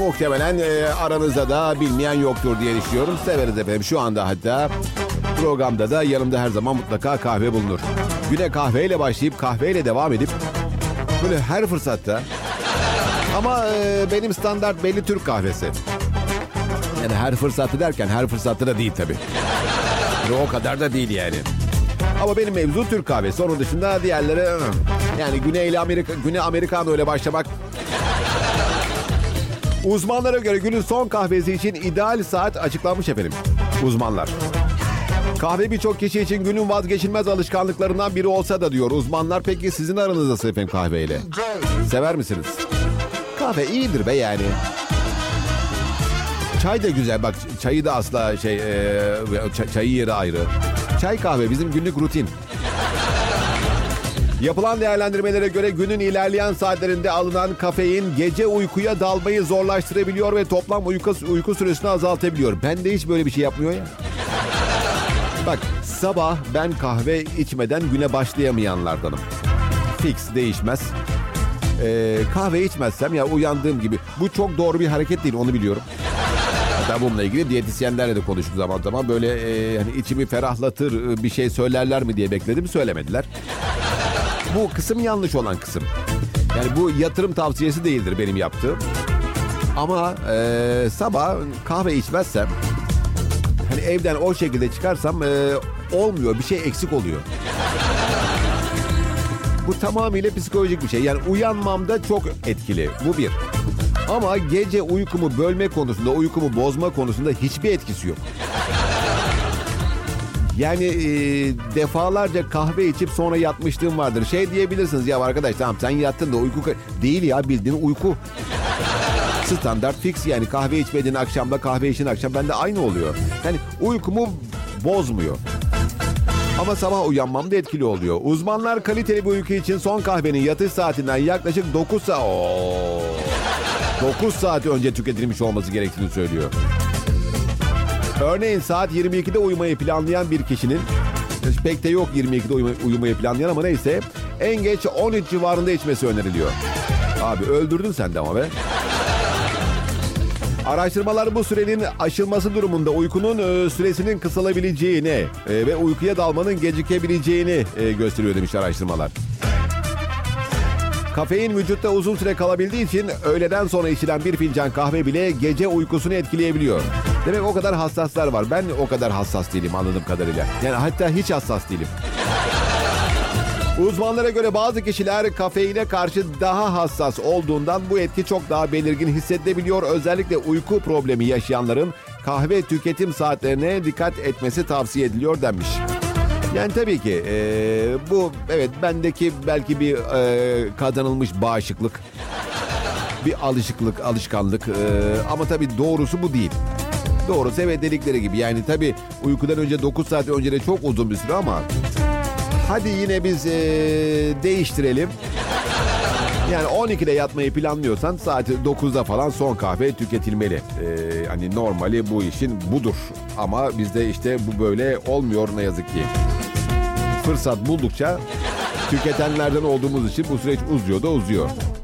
muhtemelen aranızda da bilmeyen yoktur diye düşünüyorum. Severiz efendim. Şu anda hatta programda da yanımda her zaman mutlaka kahve bulunur. Güne kahveyle başlayıp kahveyle devam edip böyle her fırsatta, ama benim standart belli Türk kahvesi. Yani her fırsatta derken her fırsatta da değil tabii. O kadar da değil yani. Ama benim mevzu Türk kahvesi. Onun dışında diğerleri yani Güney Amerikano ile başlamak. Uzmanlara göre günün son kahvesi için ideal saat açıklanmış efendim. Uzmanlar. Kahve birçok kişi için günün vazgeçilmez alışkanlıklarından biri olsa da diyor uzmanlar. Peki sizin aranız nasıl efendim kahveyle? Sever misiniz? Kahve iyidir be yani. Çay da güzel. Bak çayı da asla çayı yeri ayrı. Çay kahve bizim günlük rutin. Yapılan değerlendirmelere göre günün ilerleyen saatlerinde alınan kafein gece uykuya dalmayı zorlaştırabiliyor ve toplam uyku süresini azaltabiliyor. Ben de hiç böyle bir şey yapmıyor ya. Bak sabah ben kahve içmeden güne başlayamayanlardanım. Fix değişmez. Kahve içmezsem ya uyandığım gibi. Bu çok doğru bir hareket değil, onu biliyorum. Hatta bununla ilgili diyetisyenlerle de konuştuk zaman zaman. Böyle hani içimi ferahlatır bir şey söylerler mi diye bekledim, söylemediler. Bu kısım yanlış olan kısım. Yani bu yatırım tavsiyesi değildir benim yaptığım. Ama sabah kahve içmezsem, hani evden o şekilde çıkarsam olmuyor, bir şey eksik oluyor. Bu tamamıyla psikolojik bir şey. Yani uyanmamda çok etkili. Bu bir. Ama gece uykumu bölme konusunda, uykumu bozma konusunda hiçbir etkisi yok. Yani defalarca kahve içip sonra yatmışlığım vardır. Şey diyebilirsiniz ya arkadaş, tamam sen yattın da uyku... Değil ya, bildiğin uyku. Standart fix yani, kahve içmediğin akşamla kahve için akşam bende aynı oluyor. Yani uykumu bozmuyor. Ama sabah uyanmam da etkili oluyor. Uzmanlar kaliteli bir uyku için son kahvenin yatış saatinden yaklaşık 9 saat önce tüketilmiş olması gerektiğini söylüyor. Örneğin saat 22'de uyumayı planlayan bir kişinin, pek de yok 22'de uyumayı planlayan ama neyse, en geç 13 civarında içmesi öneriliyor. Abi öldürdün sen de ama be. Araştırmalar bu sürenin aşılması durumunda uykunun süresinin kısalabileceğini ve uykuya dalmanın gecikebileceğini gösteriyor demiş araştırmalar. Kafein vücutta uzun süre kalabildiği için öğleden sonra içilen bir fincan kahve bile gece uykusunu etkileyebiliyor. Demek o kadar hassaslar var. Ben o kadar hassas değilim anladığım kadarıyla. Yani hatta hiç hassas değilim. Uzmanlara göre bazı kişiler kafeine karşı daha hassas olduğundan bu etki çok daha belirgin hissedilebiliyor. Özellikle uyku problemi yaşayanların kahve tüketim saatlerine dikkat etmesi tavsiye ediliyor denmiş. Yani tabii ki bu evet bendeki belki bir kazanılmış bağışıklık, bir alışkanlık ama tabii doğrusu bu değil. Doğrusu evet dedikleri gibi yani tabii uykudan önce 9 saat önce de çok uzun bir süre ama hadi yine biz değiştirelim. Yani 12'de yatmayı planlıyorsan saat 9'da falan son kahve tüketilmeli. Hani normali bu işin budur. Ama bizde işte bu böyle olmuyor ne yazık ki. Fırsat buldukça tüketenlerden olduğumuz için bu süreç uzuyor da uzuyor.